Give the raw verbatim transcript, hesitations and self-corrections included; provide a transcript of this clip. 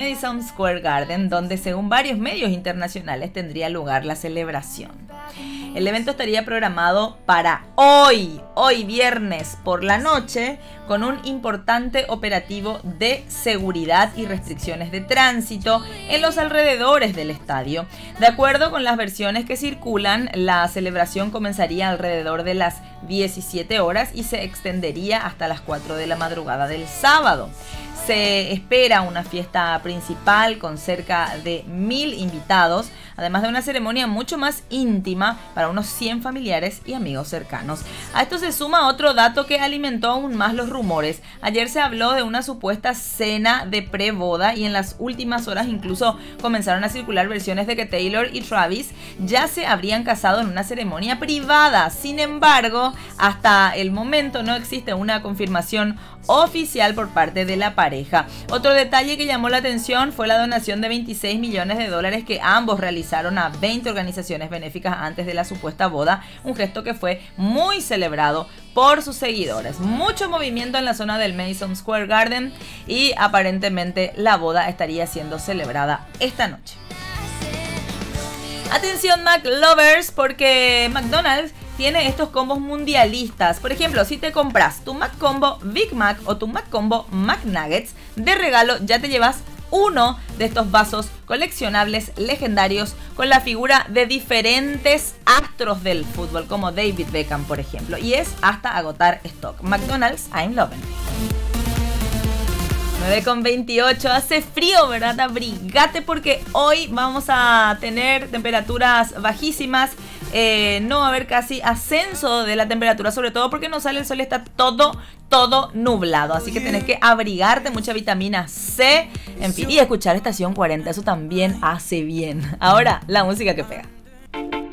Madison Square Garden, donde según varios medios internacionales tendría lugar la celebración. El evento estaría programado para hoy, hoy viernes por la noche, con un importante operativo de seguridad y restricciones de tránsito en los alrededores del estadio. De acuerdo con las versiones que circulan, la celebración comenzaría alrededor de las diecisiete horas y se extendería hasta las cuatro de la madrugada del sábado. Se espera una fiesta principal con cerca de mil invitados, además de una ceremonia mucho más íntima para unos cien familiares y amigos cercanos. A esto se suma otro dato que alimentó aún más los rumores. Ayer se habló de una supuesta cena de pre-boda y en las últimas horas incluso comenzaron a circular versiones de que Taylor y Travis ya se habrían casado en una ceremonia privada. Sin embargo, hasta el momento no existe una confirmación oficial por parte de la pareja. Otro detalle que llamó la atención fue la donación de veintiséis millones de dólares que ambos realizaron a veinte organizaciones benéficas antes de la supuesta boda, un gesto que fue muy celebrado por sus seguidores. Mucho movimiento en la zona del Madison Square Garden y aparentemente la boda estaría siendo celebrada esta noche. Atención McLovers, porque McDonald's tiene estos combos mundialistas. Por ejemplo, si te compras tu McCombo Big Mac o tu McCombo McNuggets, de regalo ya te llevas uno de estos vasos coleccionables legendarios con la figura de diferentes astros del fútbol, como David Beckham, por ejemplo. Y es hasta agotar stock. McDonald's, I'm loving. nueve con veintiocho, hace frío, ¿verdad? Abrigate porque hoy vamos a tener temperaturas bajísimas. Eh, no va a haber casi ascenso de la temperatura, sobre todo porque no sale el sol, está todo, todo nublado. Así que tenés que abrigarte, mucha vitamina C, en fin, y escuchar Estación cuarenta, eso también hace bien. Ahora, la música que pega.